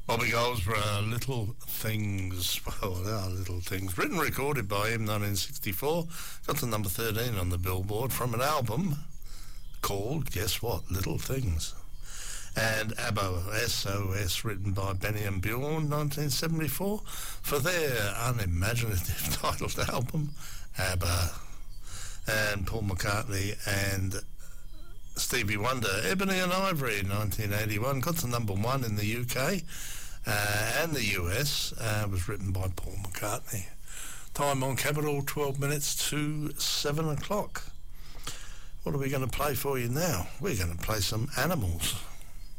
Bobby Goldsborough, Little Things. Well, they are little things. Written and recorded by him, 1964. Got to number 13 on the Billboard from an album called, guess what, Little Things. And ABBA, SOS, written by Benny and Bjorn, 1974, for their unimaginative titled album, ABBA. And Paul McCartney and Stevie Wonder, Ebony and Ivory, 1981, got to number 1 in the UK and the US, was written by Paul McCartney. Time on Capital, 12 minutes to 7 o'clock. What are we going to play for you now? We're going to play some Animals.